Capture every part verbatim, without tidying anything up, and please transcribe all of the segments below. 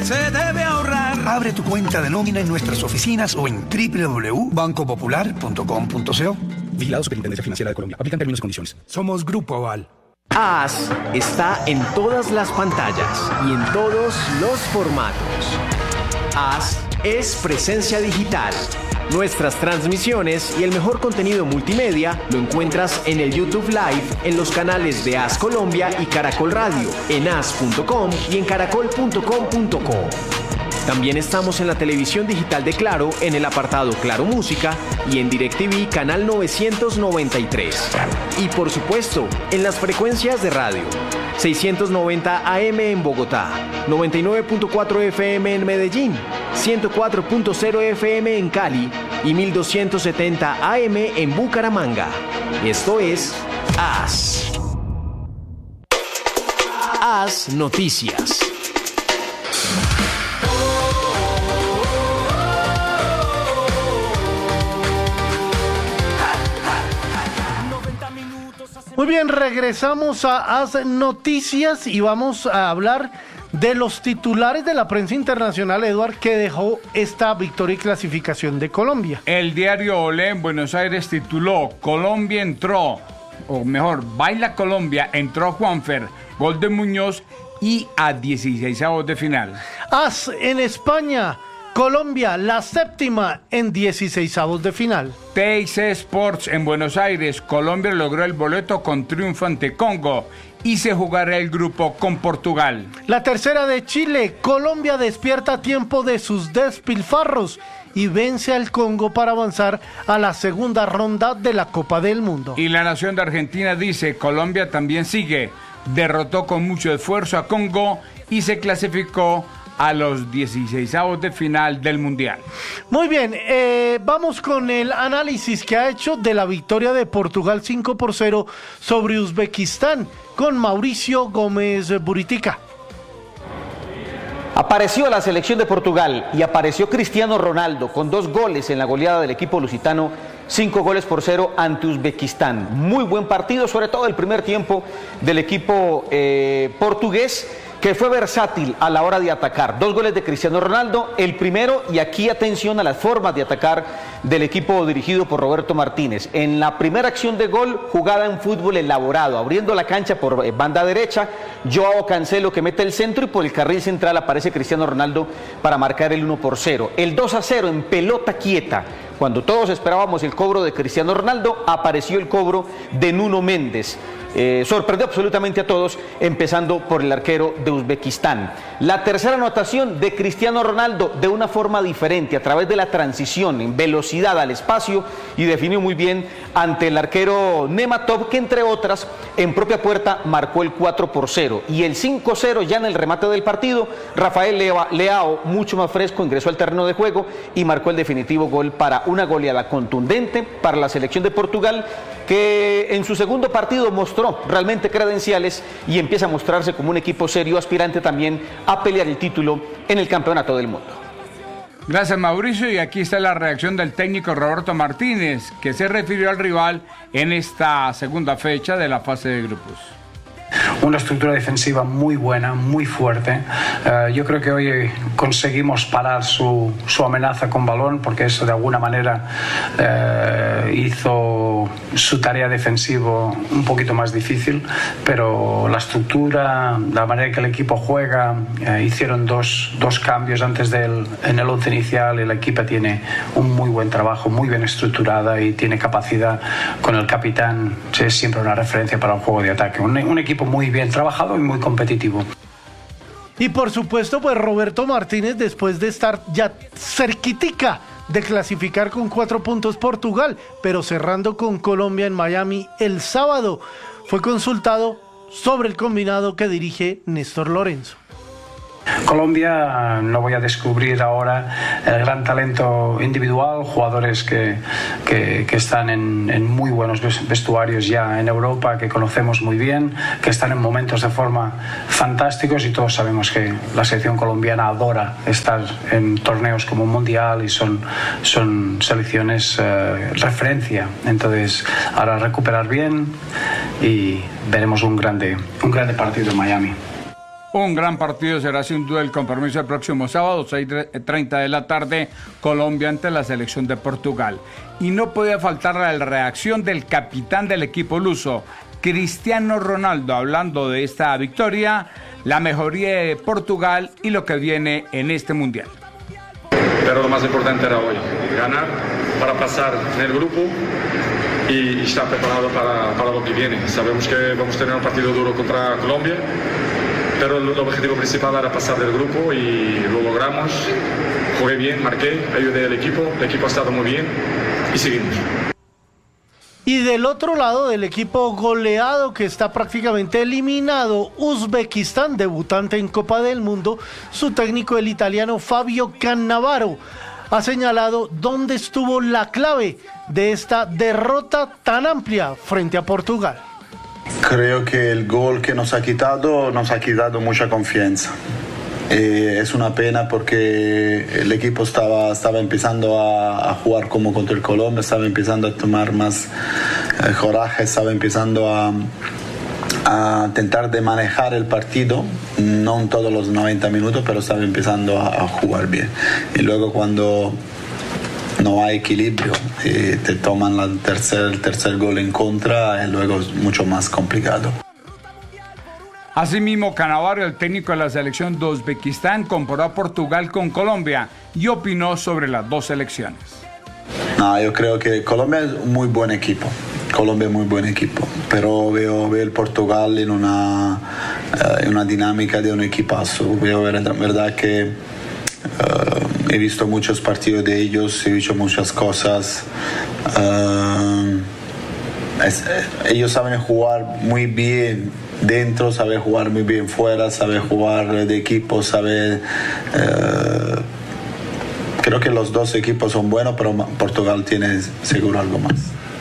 se debe ahorrar. Abre tu cuenta de nómina en nuestras oficinas o en doble u doble u doble u punto banco popular punto com punto co. Vigilado Superintendencia Financiera de Colombia. Aplican términos y condiciones. Somos Grupo Aval. A S está en todas las pantallas y en todos los formatos. A S es presencia digital. Nuestras transmisiones y el mejor contenido multimedia lo encuentras en el YouTube Live, en los canales de A S Colombia y Caracol Radio, en a s punto com y en caracol punto com punto co. También estamos en la televisión digital de Claro, en el apartado Claro Música y en DirecTV canal novecientos noventa y tres. Y por supuesto, en las frecuencias de radio. seiscientos noventa A M en Bogotá, noventa y nueve punto cuatro F M en Medellín, ciento cuatro punto cero F M en Cali y mil doscientos setenta A M en Bucaramanga. Esto es A S. A S Noticias. Muy bien, regresamos a A S Noticias y vamos a hablar de los titulares de la prensa internacional, Eduard, que dejó esta victoria y clasificación de Colombia. El diario Olé en Buenos Aires tituló: Colombia entró, o mejor, baila Colombia, entró Juanfer, gol de Muñoz y a dieciseisavos de final. A S en España, Colombia, la séptima en dieciseisavos de final. T I C Sports en Buenos Aires, Colombia logró el boleto con triunfo ante Congo y se jugará el grupo con Portugal. La tercera de Chile, Colombia despierta a tiempo de sus despilfarros y vence al Congo para avanzar a la segunda ronda de la Copa del Mundo. Y la Nación de Argentina dice: Colombia también sigue, derrotó con mucho esfuerzo a Congo y se clasificó a los dieciseisavos de final del Mundial. Muy bien, eh, vamos con el análisis que ha hecho de la victoria de Portugal cinco por cero sobre Uzbekistán con Mauricio Gómez Buritica. Apareció la selección de Portugal y apareció Cristiano Ronaldo con dos goles en la goleada del equipo lusitano, cinco goles por cero ante Uzbekistán. Muy buen partido, sobre todo el primer tiempo del equipo eh, portugués, que fue versátil a la hora de atacar. Dos goles de Cristiano Ronaldo, el primero, y aquí atención a las formas de atacar del equipo dirigido por Roberto Martínez. En la primera acción de gol, jugada en fútbol elaborado, abriendo la cancha por banda derecha, Joao Cancelo que mete el centro y por el carril central aparece Cristiano Ronaldo para marcar el uno por cero. El dos a cero en pelota quieta. Cuando todos esperábamos el cobro de Cristiano Ronaldo, apareció el cobro de Nuno Méndez. Eh, sorprendió absolutamente a todos, empezando por el arquero de Uzbekistán. La tercera anotación de Cristiano Ronaldo de una forma diferente, a través de la transición, en velocidad al espacio, y definió muy bien ante el arquero Nematov, que entre otras, en propia puerta, marcó el cuatro por cero. Y el cinco cero ya en el remate del partido, Rafael Leao, mucho más fresco, ingresó al terreno de juego y marcó el definitivo gol para una goleada contundente para la selección de Portugal, que en su segundo partido mostró realmente credenciales y empieza a mostrarse como un equipo serio, aspirante también a pelear el título en el Campeonato del Mundo. Gracias, Mauricio, y aquí está la reacción del técnico Roberto Martínez, que se refirió al rival en esta segunda fecha de la fase de grupos. Una estructura defensiva muy buena, muy fuerte. Uh, yo creo que hoy conseguimos parar su, su amenaza con balón, porque eso de alguna manera uh, hizo su tarea defensiva un poquito más difícil, pero la estructura, la manera que el equipo juega, uh, hicieron dos, dos cambios antes del, en el once inicial, y el equipo tiene un muy buen trabajo, muy bien estructurada, y tiene capacidad con el capitán, es siempre una referencia para un juego de ataque. Un, un equipo muy bien trabajado y muy competitivo. Y por supuesto, pues Roberto Martínez, después de estar ya cerquitica de clasificar con cuatro puntos Portugal, pero cerrando con Colombia en Miami el sábado, fue consultado sobre el combinado que dirige Néstor Lorenzo. Colombia, no voy a descubrir ahora el gran talento individual, jugadores que, que, que están en, en muy buenos vestuarios ya en Europa, que conocemos muy bien, que están en momentos de forma fantásticos, y todos sabemos que la selección colombiana adora estar en torneos como un Mundial, y son, son selecciones eh, referencia. Entonces, ahora recuperar bien y veremos un grande, un grande partido en Miami. Un gran partido será sin duda el compromiso el próximo sábado, seis y treinta de la tarde, Colombia ante la selección de Portugal. Y no podía faltar la reacción del capitán del equipo luso, Cristiano Ronaldo, hablando de esta victoria, la mejoría de Portugal y lo que viene en este mundial. Pero lo más importante era hoy, ganar para pasar en el grupo y estar preparado para, para lo que viene. Sabemos que vamos a tener un partido duro contra Colombia, pero el objetivo principal era pasar del grupo y lo logramos. Jugué bien, marqué, ayudé al equipo, el equipo ha estado muy bien y seguimos. Y del otro lado del equipo goleado que está prácticamente eliminado, Uzbekistán, debutante en Copa del Mundo, su técnico, el italiano Fabio Cannavaro, ha señalado dónde estuvo la clave de esta derrota tan amplia frente a Portugal. Creo que el gol que nos ha quitado, nos ha quitado mucha confianza. Eh, es una pena porque el equipo estaba, estaba empezando a, a jugar como contra el Colombia, estaba empezando a tomar más eh, coraje, estaba empezando a, a intentar de manejar el partido, no en todos los noventa minutos, pero estaba empezando a, a jugar bien. Y luego cuando no hay equilibrio y te toman la tercer, el tercer gol en contra, y luego es mucho más complicado. Asimismo, Cannavaro, el técnico de la selección de Uzbekistán, comparó a Portugal con Colombia y opinó sobre las dos selecciones. No, yo creo que Colombia es un muy buen equipo. Colombia es muy buen equipo, pero veo, veo el Portugal en una, uh, en una dinámica de un equipazo. Veo verdad, verdad que uh, he visto muchos partidos de ellos, he visto muchas cosas. Uh, es, ellos saben jugar muy bien dentro, saben jugar muy bien fuera, saben jugar de equipo, saben... Uh, creo que los dos equipos son buenos, pero Portugal tiene seguro algo más.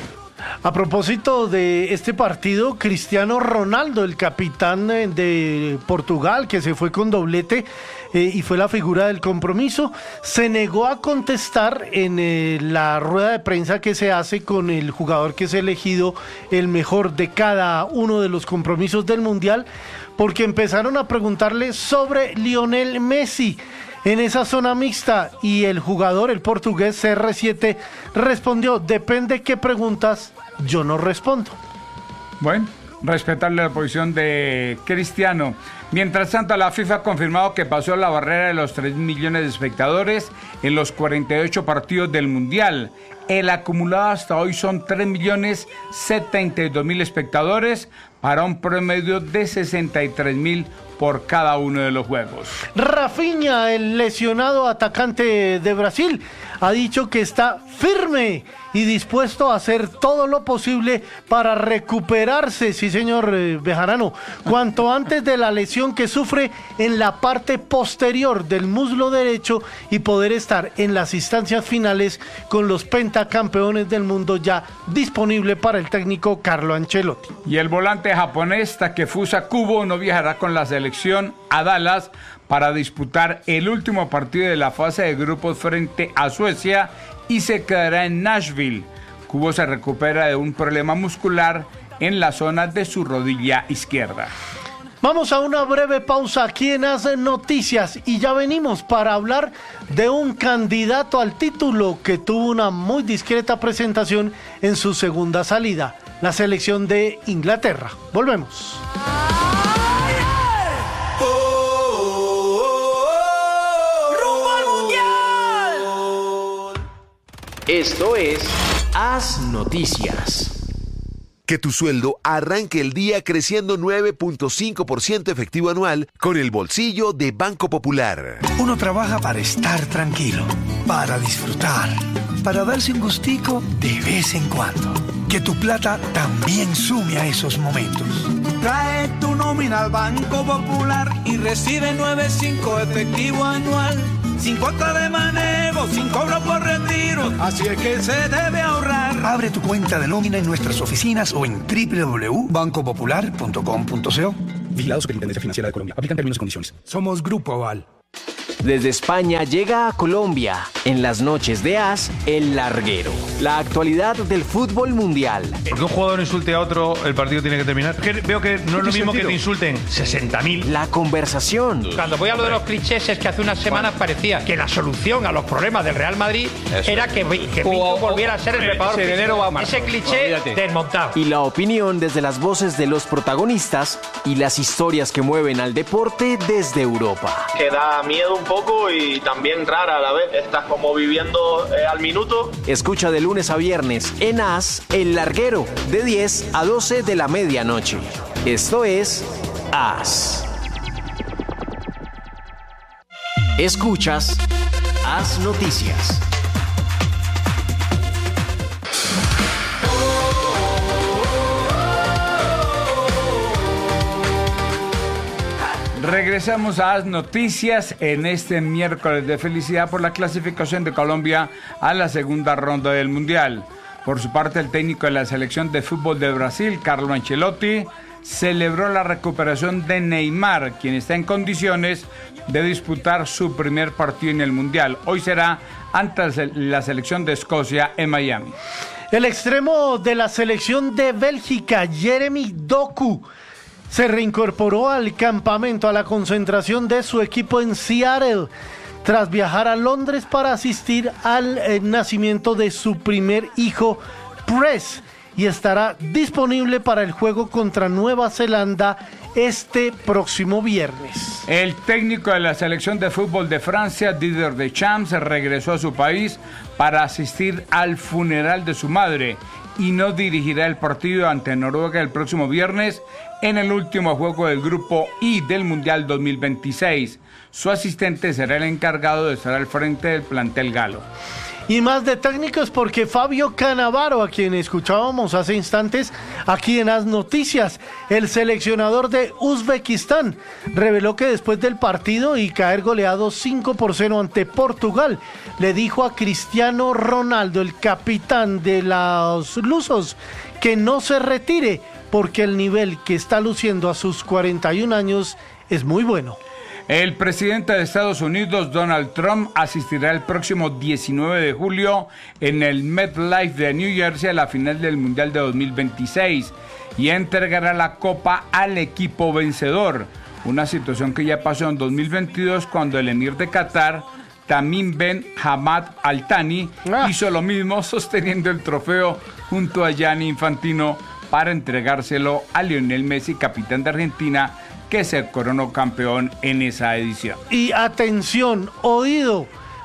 A propósito de este partido, Cristiano Ronaldo, el capitán de Portugal, que se fue con doblete eh, y fue la figura del compromiso, se negó a contestar en eh, la rueda de prensa que se hace con el jugador que es elegido el mejor de cada uno de los compromisos del Mundial, porque empezaron a preguntarle sobre Lionel Messi en esa zona mixta, y el jugador, el portugués C R siete, respondió: depende qué preguntas, yo no respondo. Bueno, respetarle la posición de Cristiano. Mientras tanto, la FIFA ha confirmado que pasó la barrera de los tres millones de espectadores en los cuarenta y ocho partidos del Mundial. El acumulado hasta hoy son tres millones setenta y dos mil espectadores para un promedio de sesenta y tres mil por cada uno de los juegos. Rafinha, el lesionado atacante de Brasil, ha dicho que está firme y dispuesto a hacer todo lo posible para recuperarse, sí señor eh, Bejarano, cuanto antes de la lesión que sufre en la parte posterior del muslo derecho y poder estar en las instancias finales con los pentacampeones del mundo, ya disponible para el técnico Carlo Ancelotti. Y el volante japonés Takefusa Kubo no viajará con la selección a Dallas para disputar el último partido de la fase de grupos frente a Suecia y se quedará en Nashville. Kubo se recupera de un problema muscular en la zona de su rodilla izquierda. Vamos a una breve pausa aquí en As Noticias y ya venimos para hablar de un candidato al título que tuvo una muy discreta presentación en su segunda salida, la selección de Inglaterra. Volvemos. Esto es As Noticias. Que tu sueldo arranque el día creciendo nueve punto cinco por ciento efectivo anual con el bolsillo de Banco Popular. Uno trabaja para estar tranquilo, para disfrutar, para darse un gustico de vez en cuando. Que tu plata también sume a esos momentos. Trae tu nómina al Banco Popular y recibe nueve punto cinco efectivo anual. Sin cuota de manejo, sin cobro por retiro, así es que se debe ahorrar. Abre tu cuenta de nómina en nuestras oficinas o en doble u doble u doble u punto banco popular punto com punto co. Vigilado Superintendencia Financiera de Colombia. Aplican términos y condiciones. Somos Grupo Aval. Desde España llega a Colombia, en las noches de As, El Larguero. La actualidad del fútbol mundial. Que un jugador insulte a otro, el partido tiene que terminar. Que veo que no es lo mismo que te insulten sesenta mil. La conversación. Cuando voy a lo de los clichés es que hace unas semanas parecía que la solución a los problemas del Real Madrid Eso. era que, que Pinto volviera a ser el preparador. Ese cliché desmontado. Y la opinión desde las voces de los protagonistas y las historias que mueven al deporte desde Europa. Que da miedo un poco y también rara a la vez. Estás como viviendo eh, al minuto. Escucha de lunes a viernes en As, El Larguero, de diez a doce de la medianoche. Esto es As. Escuchas As Noticias. Regresamos a As Noticias en este miércoles de felicidad por la clasificación de Colombia a la segunda ronda del Mundial. Por su parte, el técnico de la selección de fútbol de Brasil, Carlo Ancelotti, celebró la recuperación de Neymar, quien está en condiciones de disputar su primer partido en el Mundial. Hoy será ante la selección de Escocia en Miami. El extremo de la selección de Bélgica, Jeremy Doku, se reincorporó al campamento, a la concentración de su equipo en Seattle, tras viajar a Londres para asistir al eh, nacimiento de su primer hijo, Press, y estará disponible para el juego contra Nueva Zelanda este próximo viernes. El técnico de la selección de fútbol de Francia, Didier Deschamps, regresó a su país para asistir al funeral de su madre y no dirigirá el partido ante Noruega el próximo viernes en el último juego del Grupo I del Mundial dos mil veintiséis. Su asistente será el encargado de estar al frente del plantel galo. Y más de técnicos, porque Fabio Cannavaro, a quien escuchábamos hace instantes aquí en As Noticias, el seleccionador de Uzbekistán, reveló que después del partido y caer goleado cinco por cero ante Portugal, le dijo a Cristiano Ronaldo, el capitán de los lusos, que no se retire porque el nivel que está luciendo a sus cuarenta y un años es muy bueno. El presidente de Estados Unidos, Donald Trump, asistirá el próximo diecinueve de julio en el MetLife de New Jersey a la final del Mundial de dos mil veintiséis y entregará la copa al equipo vencedor. Una situación que ya pasó en dos mil veintidós cuando el emir de Qatar, Tamim Ben Hamad Al Thani, ah. hizo lo mismo sosteniendo el trofeo junto a Gianni Infantino para entregárselo a Lionel Messi, capitán de Argentina, que se coronó campeón en esa edición. Y atención, oído,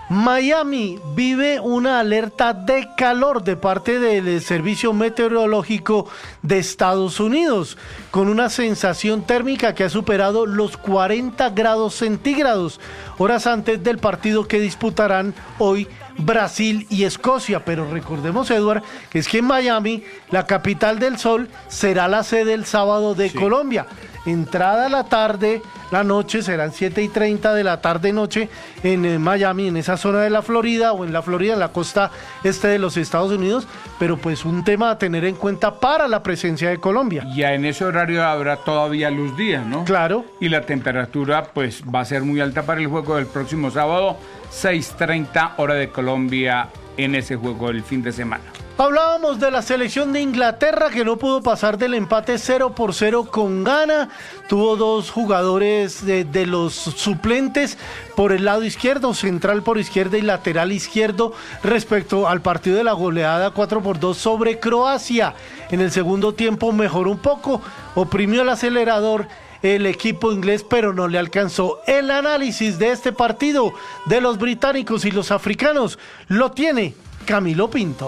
Miami vive una alerta de calor de parte del Servicio Meteorológico de Estados Unidos, con una sensación térmica que ha superado los cuarenta grados centígrados, horas antes del partido que disputarán hoy Brasil y Escocia. Pero recordemos, Eduard, que es que en Miami, la capital del sol, será la sede el sábado de sí. Colombia. Entrada a la tarde, la noche, serán siete y treinta de la tarde-noche en eh, Miami, en esa zona de la Florida, o en la Florida, en la costa este de los Estados Unidos, pero pues un tema a tener en cuenta para la presencia de Colombia. Ya en ese horario habrá todavía luz día, ¿no? Claro. Y la temperatura pues va a ser muy alta para el juego del próximo sábado, seis treinta hora de Colombia, en ese juego del fin de semana. Hablábamos de la selección de Inglaterra, que no pudo pasar del empate cero por cero con Ghana. Tuvo dos jugadores de, de los suplentes por el lado izquierdo, central por izquierda y lateral izquierdo, respecto al partido de la goleada cuatro por dos sobre Croacia. En el segundo tiempo mejoró un poco, oprimió el acelerador el equipo inglés, pero no le alcanzó. El análisis de este partido de los británicos y los africanos lo tiene Camilo Pinto.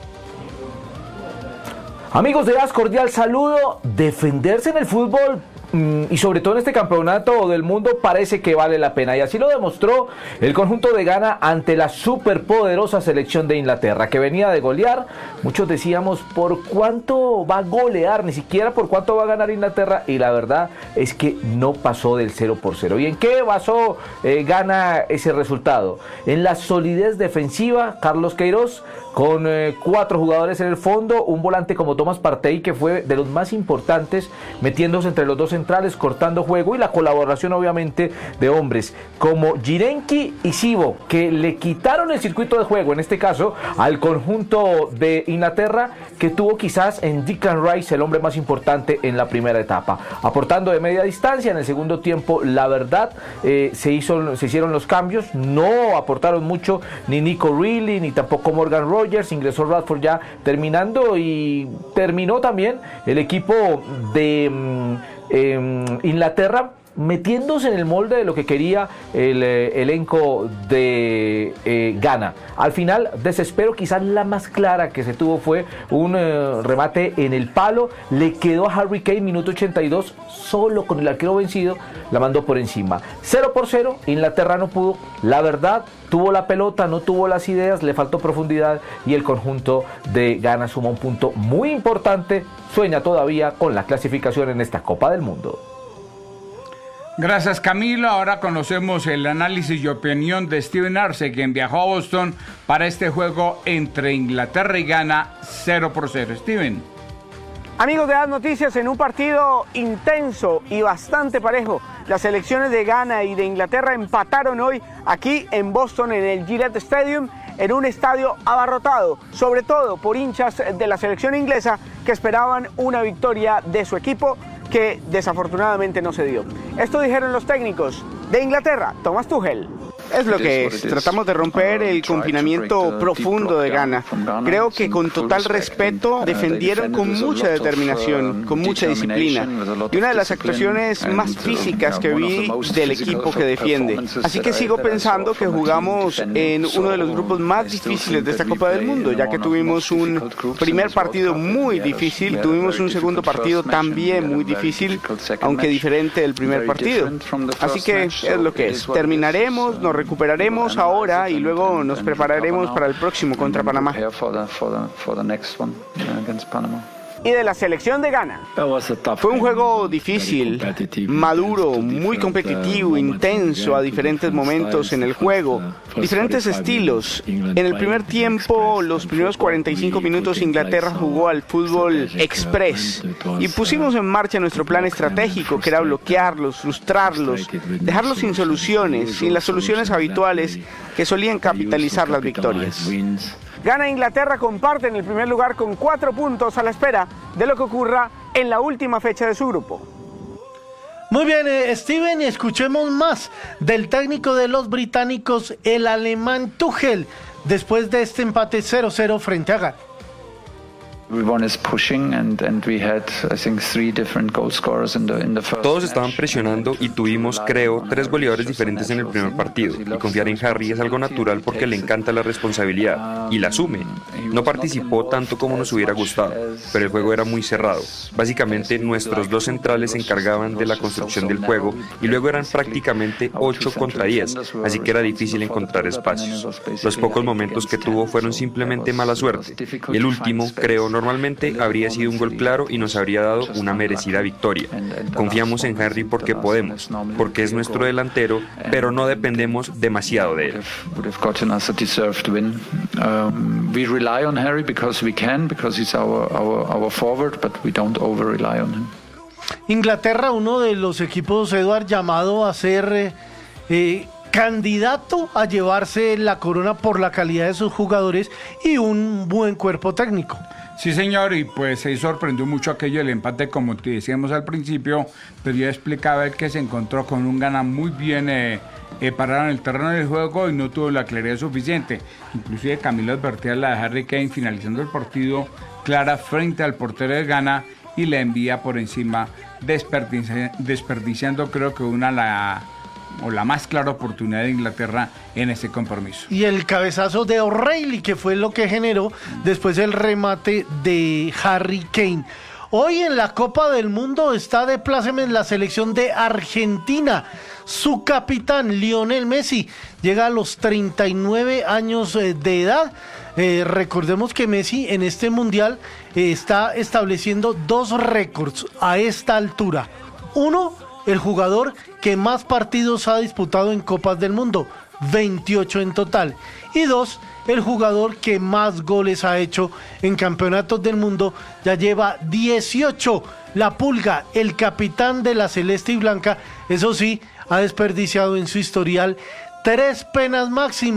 Amigos de As, cordial saludo. Defenderse en el fútbol y sobre todo en este campeonato del mundo parece que vale la pena, y así lo demostró el conjunto de Ghana ante la superpoderosa selección de Inglaterra, que venía de golear. Muchos decíamos por cuánto va a golear, ni siquiera por cuánto va a ganar Inglaterra, y la verdad es que no pasó del cero por cero. ¿Y en qué basó eh, Ghana ese resultado? En la solidez defensiva. Carlos Queiroz con eh, cuatro jugadores en el fondo, un volante como Thomas Partey, que fue de los más importantes, metiéndose entre los dos centrales cortando juego y la colaboración obviamente de hombres como Jirenki y Sibo, que le quitaron el circuito de juego, en este caso al conjunto de Inglaterra, que tuvo quizás en Declan Rice el hombre más importante en la primera etapa, aportando de media distancia. En el segundo tiempo, la verdad, eh, se, hizo, se hicieron los cambios, no aportaron mucho ni Nico Reilly ni tampoco Morgan Rogers, ingresó Radford ya terminando, y terminó también el equipo de eh, Inglaterra metiéndose en el molde de lo que quería el eh, elenco de eh, Ghana. Al final, desespero, quizás la más clara que se tuvo fue un eh, remate en el palo, le quedó a Harry Kane, minuto ochenta y dos, solo con el arquero vencido, la mandó por encima. cero por cero, Inglaterra no pudo, la verdad, tuvo la pelota, no tuvo las ideas, le faltó profundidad y el conjunto de Ghana suma un punto muy importante, sueña todavía con la clasificación en esta Copa del Mundo. Gracias, Camilo. Ahora conocemos el análisis y opinión de Steven Arce, quien viajó a Boston para este juego entre Inglaterra y Ghana, cero por cero. Steven. Amigos de Haz Noticias, en un partido intenso y bastante parejo, las selecciones de Ghana y de Inglaterra empataron hoy aquí en Boston, en el Gillette Stadium, en un estadio abarrotado, sobre todo por hinchas de la selección inglesa que esperaban una victoria de su equipo, que desafortunadamente no se dio. Esto dijeron los técnicos de Inglaterra, Thomas Tuchel. Es lo que es, tratamos de romper el confinamiento profundo de Ghana. Creo que con total respeto defendieron con mucha determinación, con mucha disciplina, y una de las actuaciones más físicas que vi del equipo que defiende. Así que sigo pensando que jugamos en uno de los grupos más difíciles de esta Copa del Mundo, ya que tuvimos un primer partido muy difícil, tuvimos un segundo partido también muy difícil, aunque diferente del primer partido. Así que es lo que es. Terminaremos, nos recuperaremos ahora y luego nos prepararemos para el próximo contra Panamá. Y de la selección de Ghana. Fue un juego difícil, maduro, muy competitivo, intenso a diferentes momentos en el juego, diferentes estilos. En el primer tiempo, los primeros cuarenta y cinco minutos, Inglaterra jugó al fútbol express y pusimos en marcha nuestro plan estratégico, que era bloquearlos, frustrarlos, dejarlos sin soluciones, sin las soluciones habituales que solían capitalizar las victorias. Ghana e Inglaterra comparten el primer lugar con cuatro puntos a la espera de lo que ocurra en la última fecha de su grupo. Muy bien, eh, Steven, escuchemos más del técnico de los británicos, el alemán Tuchel, después de este empate cero cero frente a Ghana. Todos estaban presionando y tuvimos, creo, tres goleadores diferentes en el primer partido. Y confiar en Harry es algo natural porque le encanta la responsabilidad y la asume. No participó tanto como nos hubiera gustado, pero el juego era muy cerrado. Básicamente, nuestros dos centrales se encargaban de la construcción del juego y luego eran prácticamente ocho contra diez, así que era difícil encontrar espacios. Los pocos momentos que tuvo fueron simplemente mala suerte. Y el último, creo, no Normalmente habría sido un gol claro y nos habría dado una merecida victoria. Confiamos en Harry porque podemos, porque es nuestro delantero, pero no dependemos demasiado de él. Inglaterra, uno de los equipos, Eduard, llamado a ser eh, eh, candidato a llevarse la corona por la calidad de sus jugadores y un buen cuerpo técnico. Sí, señor, y pues se sorprendió mucho aquello del empate, como te decíamos al principio, pero yo explicaba el que se encontró con un Ghana muy bien eh, eh, parado en el terreno del juego y no tuvo la claridad suficiente. Inclusive Camilo advertía la de Harry Kane finalizando el partido clara frente al portero de Ghana y la envía por encima, desperdici desperdiciando creo que una la... o la más clara oportunidad de Inglaterra en ese compromiso. Y el cabezazo de O'Reilly, que fue lo que generó después el remate de Harry Kane. Hoy en la Copa del Mundo está de pláceme en la selección de Argentina. Su capitán, Lionel Messi, llega a los treinta y nueve años de edad. Eh, recordemos que Messi en este mundial eh, está estableciendo dos récords a esta altura. Uno, el jugador que más partidos ha disputado en Copas del Mundo, veintiocho en total. Y dos, el jugador que más goles ha hecho en campeonatos del mundo, ya lleva dieciocho. La Pulga, el capitán de la Celeste y Blanca, eso sí, ha desperdiciado en su historial tres penas máximas.